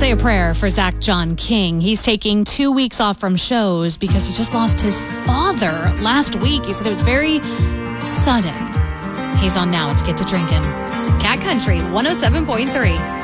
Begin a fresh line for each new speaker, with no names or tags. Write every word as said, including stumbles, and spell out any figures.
Say a prayer for Zach John King. He's taking two weeks off from shows because he just lost his father last week. He said it was very sudden. He's on now. It's Get to Drinking. Cat Country one oh seven point three.